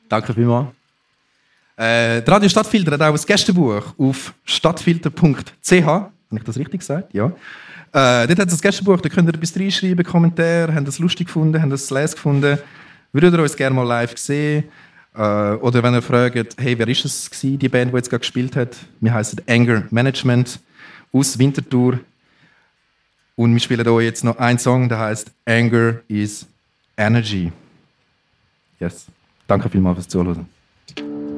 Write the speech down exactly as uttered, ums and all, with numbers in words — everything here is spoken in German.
Danke vielmals. Äh, der Radio Stadtfilter hat auch ein Gästebuch auf stadtfilter punkt c h. Habe ich das richtig gesagt? Ja. Äh, dort hat es ein Gästebuch, da könnt ihr etwas reinschreiben, Kommentare, habt ihr es lustig gefunden, habt ihr es les gefunden. Würdet ihr uns gerne mal live sehen? Äh, oder wenn ihr fragt, hey, wer ist es gewesen, die Band, die jetzt gerade gespielt hat? Wir heißen Anger Management aus Winterthur. Und wir spielen hier jetzt noch einen Song, der heißt Anger is Energy. Yes. Danke vielmals fürs Zuhören.